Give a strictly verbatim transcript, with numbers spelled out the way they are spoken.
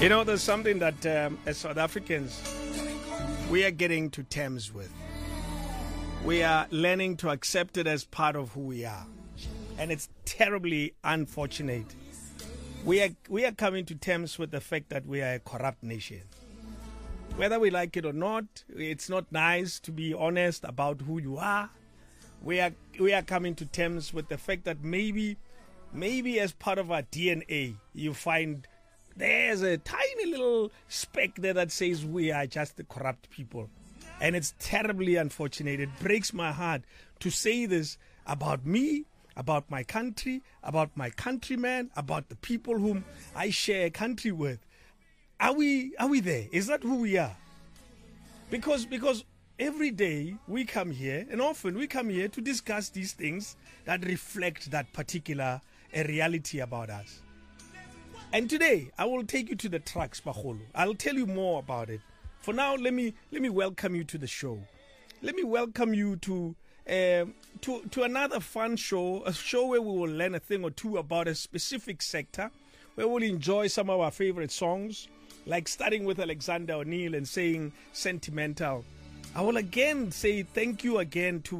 You know, there's something that um, as South Africans, we are getting to terms with. We are learning to accept it as part of who we are. And it's terribly unfortunate. We are, we are coming to terms with the fact that we are a corrupt nation. Whether we like it or not, it's not nice to be honest about who you are. We are, we are coming to terms with the fact that maybe, maybe as part of our D N A, you find there's a tiny little speck there that says we are just the corrupt people. And it's terribly unfortunate. It breaks my heart to say this about me, about my country, about my countrymen, about the people whom I share a country with. Are we are we there? Is that who we are? Because because every day we come here, and often we come here to discuss these things that reflect that particular a reality about us. And today, I will take you to the trucks, Bagolo. I'll tell you more about it. For now, let me let me welcome you to the show. Let me welcome you to uh, to to another fun show, a show where we will learn a thing or two about a specific sector, where we'll enjoy some of our favorite songs, like starting with Alexander O'Neal and saying "Sentimental." I will again say thank you again to